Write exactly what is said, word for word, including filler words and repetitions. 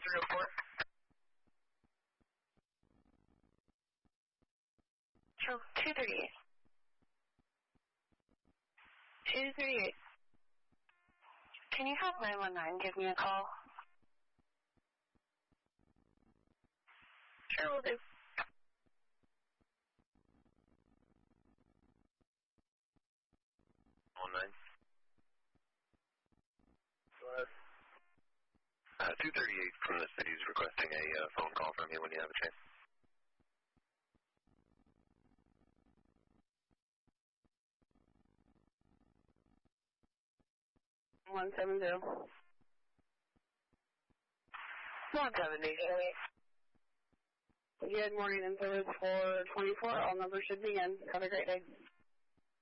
three oh four. Oh, two thirty-eight. two thirty-eight. Can you have nine one nine give me a call? Sure, will do. One nine. Go ahead. Uh, two thirty-eight from the city is requesting a uh, phone call from you when you have a chance. one seven zero. one seventy. Good morning and service for twenty-four. All numbers should be in. Have a great day.